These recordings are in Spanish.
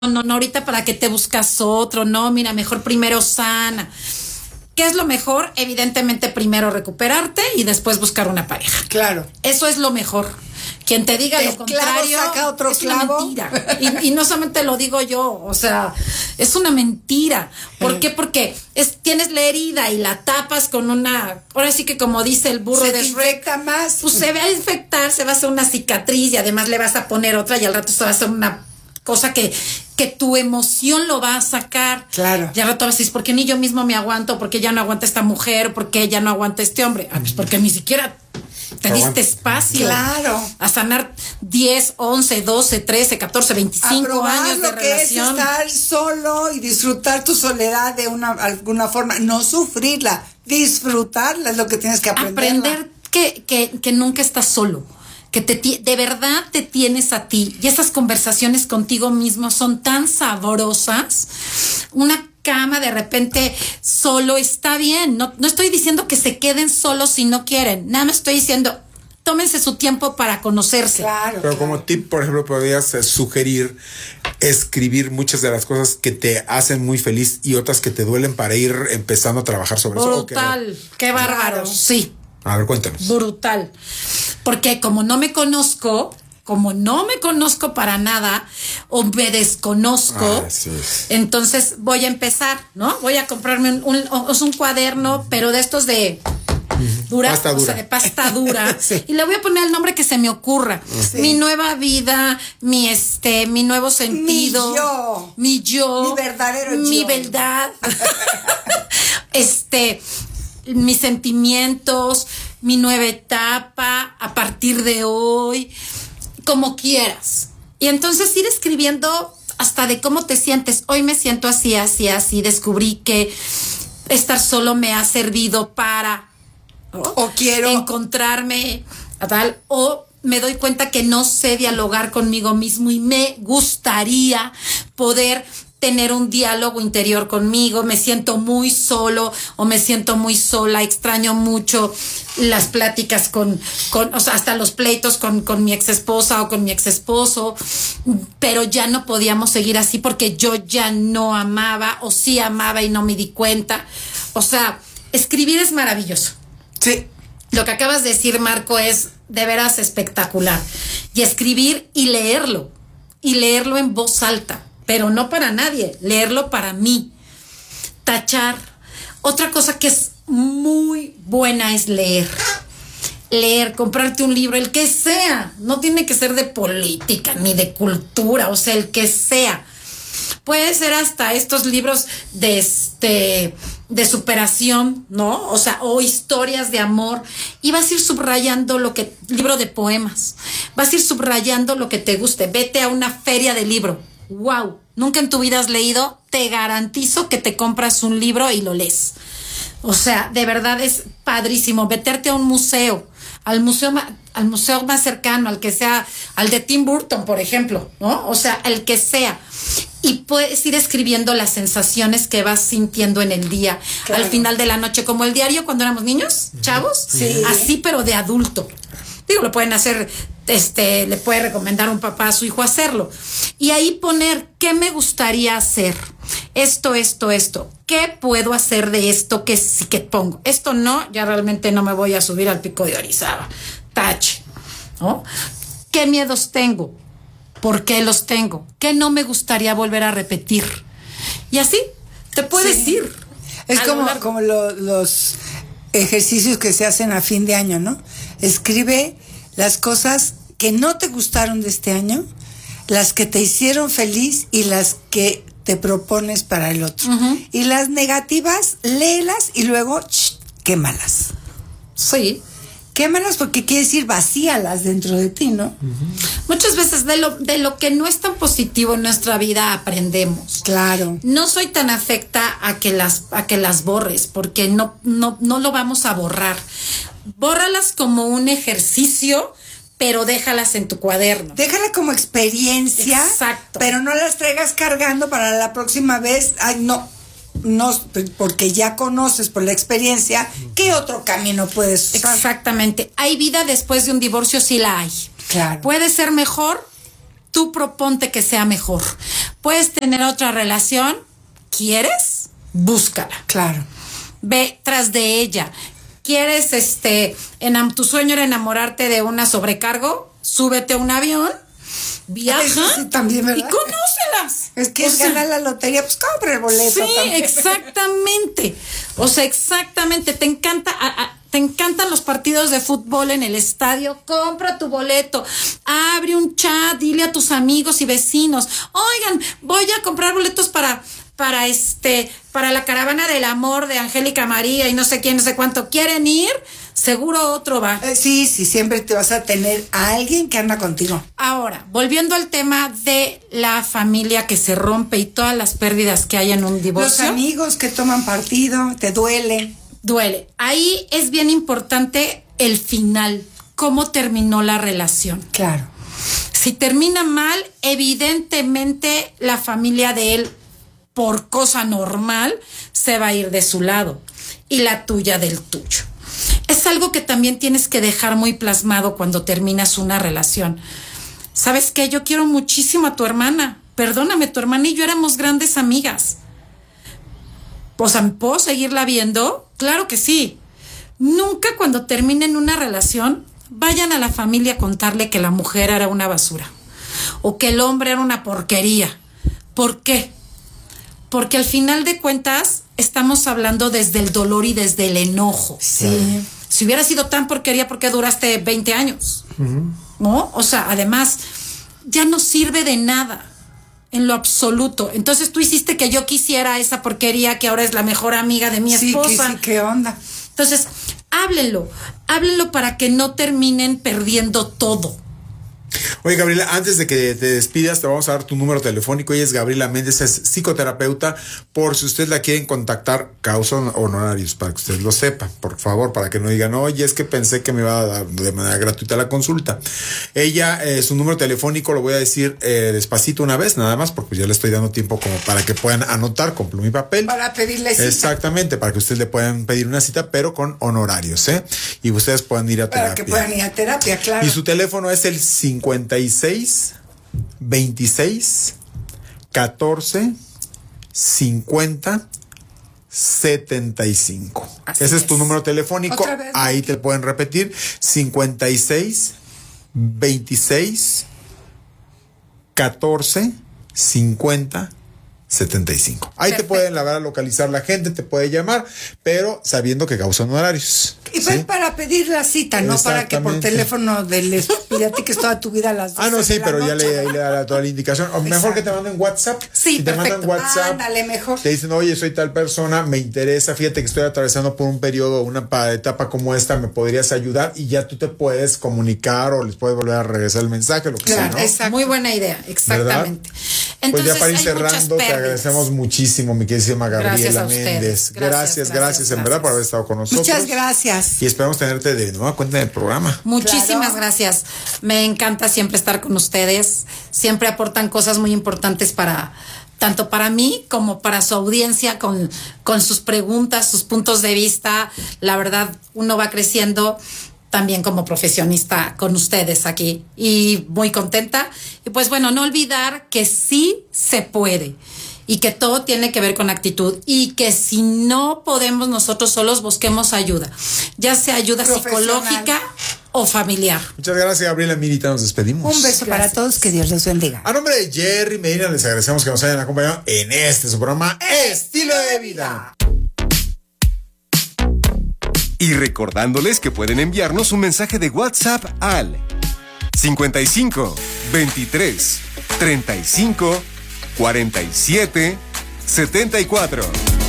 no, ahorita para qué te buscas otro, no, mira, mejor primero sana. ¿Qué es lo mejor? Evidentemente primero recuperarte y después buscar una pareja. Claro. Eso es lo mejor. Quien te diga lo contrario saca otro es clavo. una mentira. Y no solamente lo digo yo, o sea, es una mentira. ¿Por qué? Porque tienes la herida y la tapas con una, ahora sí que como dice el burro se de te Shrek, infecta más. pues se va a infectar, se va a hacer una cicatriz y además le vas a poner otra y al rato se va a hacer una cosa que tu emoción lo va a sacar. Claro. Y al rato vas a decir, ¿por qué ni yo mismo me aguanto? ¿Por qué ya no aguanta esta mujer? ¿Por qué ya no aguanta este hombre? Pues porque ni siquiera te diste espacio. Claro. A sanar 10, 11, 12, 13, 14, 25 años de lo que relación. es estar solo y disfrutar tu soledad de alguna forma. No sufrirla, disfrutarla es lo que tienes que aprender. Aprender que nunca estás solo. Que de verdad te tienes a ti. Y esas conversaciones contigo mismo son tan sabrosas. Una cama de repente solo está bien. No estoy diciendo que se queden solos si no quieren. Nada más estoy diciendo, tómense su tiempo para conocerse. Claro. Pero como tip, por ejemplo, podrías sugerir escribir muchas de las cosas que te hacen muy feliz y otras que te duelen para ir empezando a trabajar sobre eso. Brutal. Qué bárbaro. Claro. Sí. A ver, cuéntanos. Brutal. Porque como no me conozco para nada o me desconozco, entonces voy a empezar, ¿no? Voy a comprarme un cuaderno, pero de estos de Pasta dura. o sea, de pasta dura. Sí. Y le voy a poner el nombre que se me ocurra. Sí. Mi nueva vida, mi nuevo sentido. Mi yo. Mi verdadero yo. Mi verdad. Mis sentimientos, mi nueva etapa, a partir de hoy, como quieras. Y entonces ir escribiendo hasta de cómo te sientes. Hoy me siento así, así, así. Descubrí que estar solo me ha servido para, ¿no? O quiero encontrarme tal, o me doy cuenta que no sé dialogar conmigo mismo y me gustaría poder tener un diálogo interior conmigo. Me siento muy solo o me siento muy sola, extraño mucho las pláticas o sea, hasta los pleitos con mi ex esposa o con mi ex esposo, pero ya no podíamos seguir así porque yo ya no amaba o sí amaba y no me di cuenta. O sea, escribir es maravilloso. Sí. Lo que acabas de decir, Marco, es de veras espectacular. Y escribir y leerlo en voz alta. Pero no para nadie, leerlo para mí. Tachar. Otra cosa que es muy buena es leer. Leer, comprarte un libro, el que sea. No tiene que ser de política ni de cultura, o sea, el que sea. Puede ser hasta estos libros de superación, ¿no? O sea, o historias de amor. Y vas a ir subrayando libro de poemas. Vas a ir subrayando lo que te guste. Vete a una feria de libro. Wow, nunca en tu vida has leído, te garantizo que te compras un libro y lo lees. O sea, de verdad es padrísimo meterte a un museo, al museo más cercano, al que sea, al de Tim Burton, por ejemplo, ¿no? O sea, el que sea. Y puedes ir escribiendo las sensaciones que vas sintiendo en el día, claro, al final de la noche, como el diario cuando éramos niños, chavos, sí, así pero de adulto. Digo, lo pueden hacer, le puede recomendar un papá a su hijo hacerlo. Y ahí poner, ¿qué me gustaría hacer? Esto. ¿Qué puedo hacer de esto que sí que pongo? Esto no, ya realmente no me voy a subir al pico de Orizaba. Tache, ¿no? ¿Qué miedos tengo? ¿Por qué los tengo? ¿Qué no me gustaría volver a repetir? Y así te puedes ir. Es como los ejercicios que se hacen a fin de año, ¿no? Escribe las cosas que no te gustaron de este año, las que te hicieron feliz y las que te propones para el otro. Uh-huh. Y las negativas, léelas y luego quémalas. Sí. Quémalas porque quiere decir vacíalas dentro de ti, ¿no? Uh-huh. Muchas veces de lo que no es tan positivo en nuestra vida aprendemos. Claro. No soy tan afecta a que las borres, porque no lo vamos a borrar. Bórralas como un ejercicio, pero déjalas en tu cuaderno. Déjala como experiencia. Exacto. Pero no las traigas cargando para la próxima vez. Ay, no, porque ya conoces por la experiencia qué otro camino puedes usar. Exactamente. ¿Hay vida después de un divorcio? Sí la hay. Claro. ¿Puede ser mejor? Tú proponte que sea mejor. Puedes tener otra relación, ¿quieres? Búscala. Claro. Ve tras de ella. ¿Quieres, tu sueño era enamorarte de una sobrecargo? Súbete a un avión, viaja sí, también, ¿verdad? y conócelas. Es que ganar la lotería, pues compra el boleto. Sí, también. exactamente. O sea, exactamente. Te encantan los partidos de fútbol en el estadio. Compra tu boleto. Abre un chat, dile a tus amigos y vecinos, oigan, voy a comprar boletos para la caravana del amor de Angélica María y no sé quién, no sé cuánto. ¿Quieren ir? Seguro otro va. Sí, siempre te vas a tener a alguien que anda contigo. Ahora, volviendo al tema de la familia que se rompe y todas las pérdidas que hay en un divorcio. Los amigos que toman partido, te duele. Duele. Ahí es bien importante el final, cómo terminó la relación. Claro. Si termina mal, evidentemente la familia de él, por cosa normal, se va a ir de su lado y la tuya del tuyo. Es algo que también tienes que dejar muy plasmado cuando terminas una relación. ¿Sabes qué? Yo quiero muchísimo a tu hermana. Perdóname, tu hermana y yo éramos grandes amigas. O sea, ¿puedo seguirla viendo? Claro que sí. Nunca cuando terminen una relación vayan a la familia a contarle que la mujer era una basura o que el hombre era una porquería. ¿Por qué? Porque al final de cuentas estamos hablando desde el dolor y desde el enojo. Sí. Si hubiera sido tan porquería, ¿por qué duraste 20 años? Uh-huh. ¿No? O sea, además, ya no sirve de nada, en lo absoluto. Entonces tú hiciste que yo quisiera esa porquería que ahora es la mejor amiga de mi esposa. Sí, ¿qué onda? Entonces, háblenlo para que no terminen perdiendo todo. Oye, Gabriela, antes de que te despidas, te vamos a dar tu número telefónico. Ella es Gabriela Méndez, es psicoterapeuta. Por si usted la quieren contactar, causa honorarios, para que usted lo sepa, por favor, para que no digan, oye, es que pensé que me iba a dar de manera gratuita la consulta. Ella, su número telefónico lo voy a decir despacito una vez, nada más, porque ya le estoy dando tiempo como para que puedan anotar con pluma y papel. Para pedirle cita. Exactamente, para que ustedes le puedan pedir una cita, pero con honorarios, ¿eh? Y ustedes puedan ir a terapia. Para que puedan ir a terapia, claro. Y su teléfono es el 56 26 14 50 75. Ese es tu número telefónico. Ahí te pueden repetir: 56 26 14 50 75. Ahí Perfecto. Te pueden localizar la gente, te puede llamar, pero sabiendo que causan horarios. Y pues para pedir la cita, no para que por teléfono les platiques toda tu vida a las 12 no, sí, pero ya le da toda la indicación. O mejor que te manden WhatsApp. Sí, si te perfecto. mandan WhatsApp, ándale, mejor. Te dicen, oye, soy tal persona, me interesa, fíjate que estoy atravesando por un periodo, una etapa como esta, ¿me podrías ayudar? Y ya tú te puedes comunicar o les puedes volver a regresar el mensaje, lo que sea, ¿no? Exacto. Muy buena idea, exactamente. Entonces, pues ya para ir cerrando, te agradecemos muchísimo, mi queridísima Gabriela Méndez. Gracias, en verdad, por haber estado con nosotros. Muchas gracias. Y esperamos tenerte de nueva cuenta en el programa. Muchísimas gracias. Me encanta siempre estar con ustedes. Siempre aportan cosas muy importantes tanto para mí como para su audiencia, con sus preguntas, sus puntos de vista. La verdad, uno va creciendo también como profesionista con ustedes aquí y muy contenta. Y pues bueno, no olvidar que sí se puede y que todo tiene que ver con actitud y que si no podemos nosotros solos, busquemos ayuda, ya sea ayuda psicológica o familiar. Muchas gracias, Gabriela Mirita, nos despedimos. Un beso para todos, que Dios los bendiga. A nombre de Jerry Medina les agradecemos que nos hayan acompañado en su programa Estilo de Vida. Y recordándoles que pueden enviarnos un mensaje de WhatsApp al 55 23 35 47 74.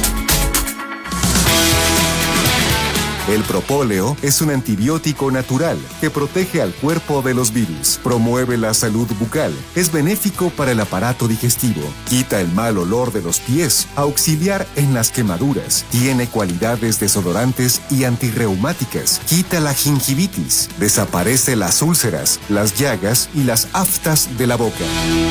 El propóleo es un antibiótico natural que protege al cuerpo de los virus, promueve la salud bucal, es benéfico para el aparato digestivo, quita el mal olor de los pies, auxiliar en las quemaduras, tiene cualidades desodorantes y antirreumáticas, quita la gingivitis, desaparece las úlceras, las llagas y las aftas de la boca.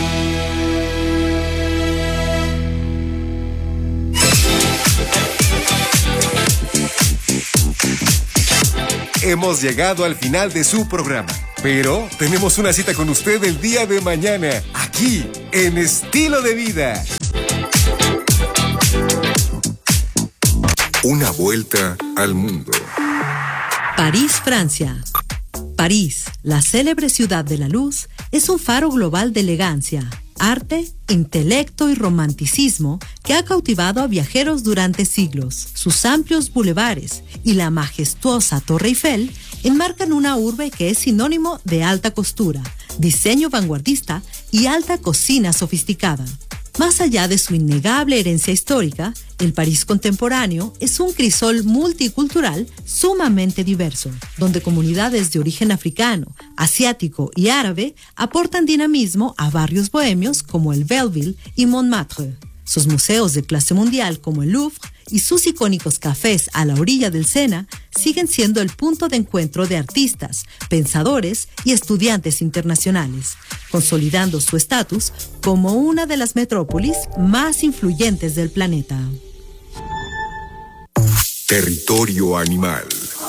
Hemos llegado al final de su programa, pero tenemos una cita con usted el día de mañana, aquí aquí, en Estilo de Vida. Una vuelta al mundo. París, Francia. París, la célebre ciudad de la luz, es un faro global de elegancia, arte, intelecto y romanticismo que ha cautivado a viajeros durante siglos. Sus amplios bulevares y la majestuosa Torre Eiffel enmarcan una urbe que es sinónimo de alta costura, diseño vanguardista y alta cocina sofisticada. Más allá de su innegable herencia histórica, el París contemporáneo es un crisol multicultural sumamente diverso, donde comunidades de origen africano, asiático y árabe aportan dinamismo a barrios bohemios como el Belleville y Montmartre. Sus museos de clase mundial como el Louvre y sus icónicos cafés a la orilla del Sena siguen siendo el punto de encuentro de artistas, pensadores y estudiantes internacionales, consolidando su estatus como una de las metrópolis más influyentes del planeta. Territorio animal.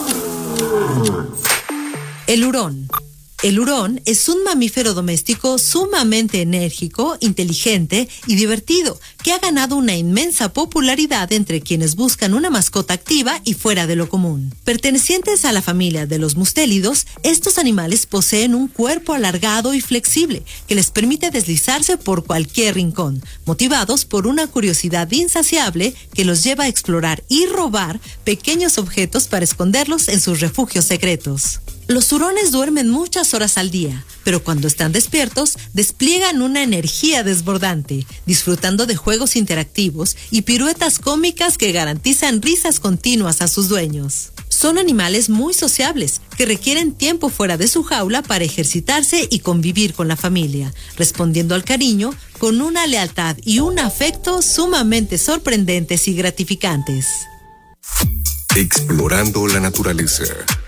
El hurón. El hurón es un mamífero doméstico sumamente enérgico, inteligente y divertido, que ha ganado una inmensa popularidad entre quienes buscan una mascota activa y fuera de lo común. Pertenecientes a la familia de los mustélidos, estos animales poseen un cuerpo alargado y flexible que les permite deslizarse por cualquier rincón, motivados por una curiosidad insaciable que los lleva a explorar y robar pequeños objetos para esconderlos en sus refugios secretos. Los hurones duermen muchas horas al día, pero cuando están despiertos, despliegan una energía desbordante, disfrutando de juegos interactivos y piruetas cómicas que garantizan risas continuas a sus dueños. Son animales muy sociables, que requieren tiempo fuera de su jaula para ejercitarse y convivir con la familia, respondiendo al cariño con una lealtad y un afecto sumamente sorprendentes y gratificantes. Explorando la naturaleza.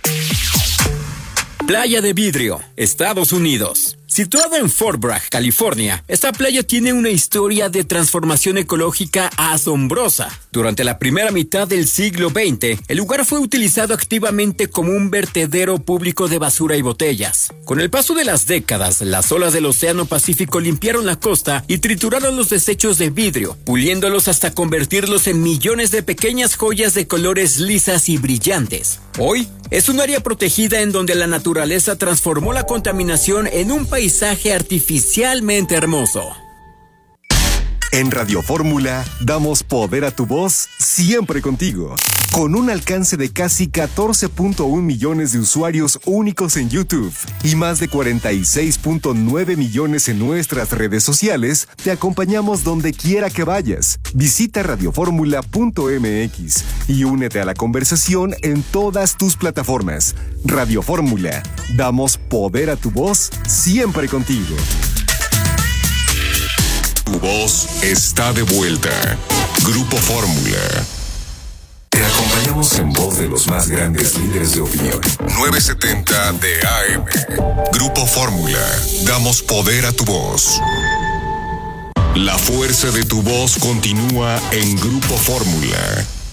Playa de Vidrio, Estados Unidos. Situada en Fort Bragg, California, esta playa tiene una historia de transformación ecológica asombrosa. Durante la primera mitad del siglo XX, el lugar fue utilizado activamente como un vertedero público de basura y botellas. Con el paso de las décadas, las olas del Océano Pacífico limpiaron la costa y trituraron los desechos de vidrio, puliéndolos hasta convertirlos en millones de pequeñas joyas de colores lisas y brillantes. Hoy, es un área protegida en donde la naturaleza transformó la contaminación en un paisaje artificialmente hermoso. En Radio Fórmula damos poder a tu voz siempre contigo. Con un alcance de casi 14.1 millones de usuarios únicos en YouTube y más de 46.9 millones en nuestras redes sociales, te acompañamos donde quiera que vayas. Visita radioformula.mx y únete a la conversación en todas tus plataformas. Radio Fórmula, damos poder a tu voz siempre contigo. Tu voz está de vuelta. Grupo Fórmula. Te acompañamos en voz de los más grandes líderes de opinión. 970 de AM. Grupo Fórmula. Damos poder a tu voz. La fuerza de tu voz continúa en Grupo Fórmula.